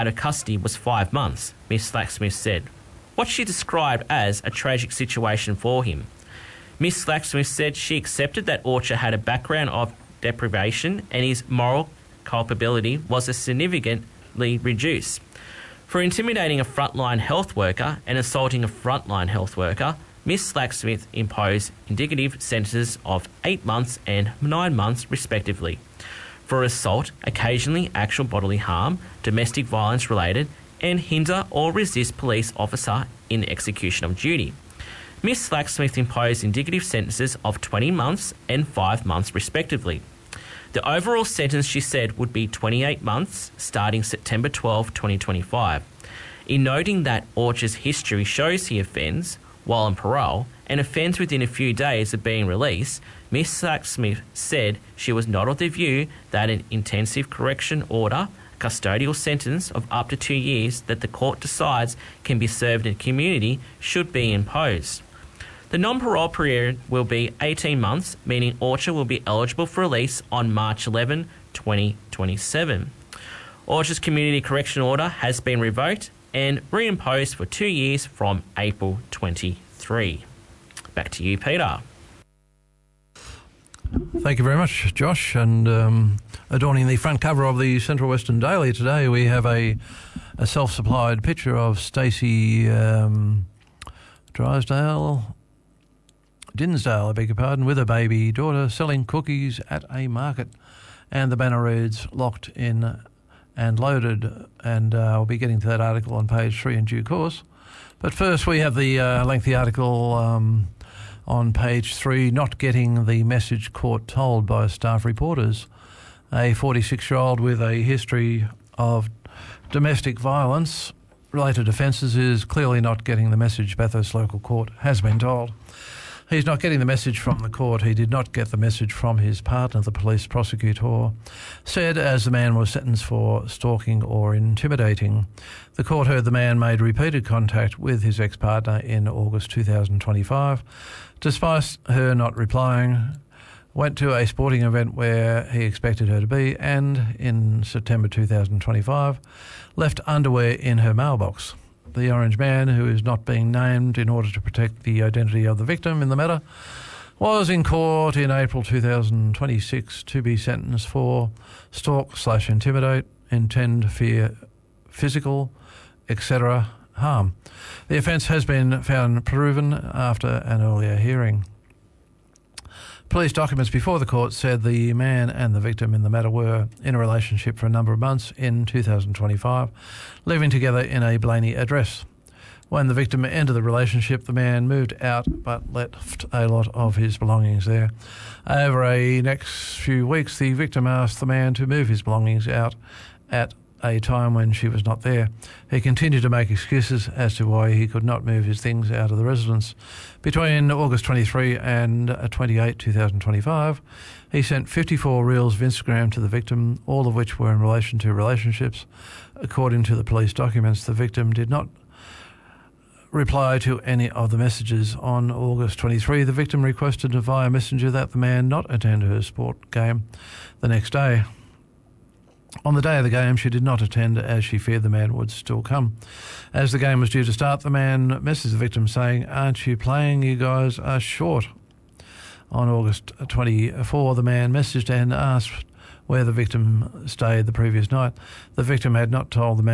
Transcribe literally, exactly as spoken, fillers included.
out of custody was five months, Miss Slacksmith said, what she described as a tragic situation for him. Miss Slacksmith said she accepted that Orchard had a background of deprivation and his moral culpability was significantly reduced. For intimidating a frontline health worker and assaulting a frontline health worker, Miss Slacksmith imposed indicative sentences of eight months and nine months respectively. For assault, occasionally actual bodily harm, domestic violence related, and hinder or resist police officer in execution of duty. Miss Slacksmith imposed indicative sentences of twenty months and five months respectively. The overall sentence, she said, would be twenty-eight months starting September twelfth, twenty twenty-five. In noting that Orchard's history shows he offends while on parole and offends within a few days of being released, Miss Slacksmith said she was not of the view that an intensive correction order, custodial sentence of up to two years that the court decides can be served in the community should be imposed. The non-parole period will be eighteen months, meaning Orchard will be eligible for release on March eleventh, twenty twenty-seven. Orchard's community correction order has been revoked and reimposed for two years from April twenty-three. Back to you, Peter. Thank you very much, Josh. And um, adorning the front cover of the Central Western Daily today, we have a, a self-supplied picture of Stacey um, Drysdale, Dinsdale, I beg your pardon, with a baby daughter selling cookies at a market. And the banner reads, locked in and loaded. And uh, I'll be getting to that article on page three in due course. But first we have the uh, lengthy article um, on page three, not getting the message court told by staff reporters. A forty-six-year-old with a history of domestic violence related offences is clearly not getting the message Bathurst local court has been told. He's not getting the message from the court. He did not get the message from his partner, the police prosecutor, said as the man was sentenced for stalking or intimidating. The court heard the man made repeated contact with his ex-partner in August two thousand twenty-five. Despite her not replying, went to a sporting event where he expected her to be and, in September two thousand twenty-five, left underwear in her mailbox. The orange man, who is not being named in order to protect the identity of the victim in the matter, was in court in April two thousand twenty-six to be sentenced for stalk slash intimidate, intend, fear, physical, et cetera harm. The offence has been found proven after an earlier hearing. Police documents before the court said the man and the victim in the matter were in a relationship for a number of months in two thousand twenty-five, living together in a Blaney address. When the victim entered the relationship, the man moved out but left a lot of his belongings there. Over a next few weeks, the victim asked the man to move his belongings out at a time when she was not there. He continued to make excuses as to why he could not move his things out of the residence. Between August twenty-third and twenty-eighth, two thousand twenty-five, he sent fifty-four reels of Instagram to the victim, all of which were in relation to relationships. According to the police documents, the victim did not reply to any of the messages. On August twenty-third, the victim requested via Messenger that the man not attend her sport game the next day. On the day of the game, she did not attend as she feared the man would still come. As the game was due to start, the man messaged the victim saying, "Aren't you playing? You guys are short." On August twenty-fourth, the man messaged and asked where the victim stayed the previous night. The victim had not told the man